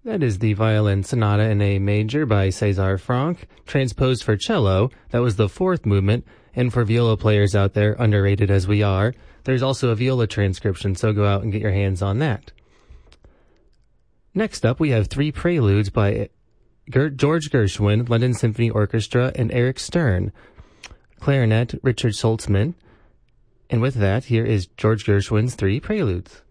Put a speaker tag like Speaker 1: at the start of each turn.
Speaker 1: That is the Violin Sonata in A Major by César Franck, transposed for cello. That was the fourth movement, and for viola players out there, underrated as we are, there's also a viola transcription, so go out and get your hands on that. Next up, we have three preludes by George Gershwin, London Symphony Orchestra, and Eric Stern. Clarinet, Richard Saltzman. And with that, here is George Gershwin's three preludes.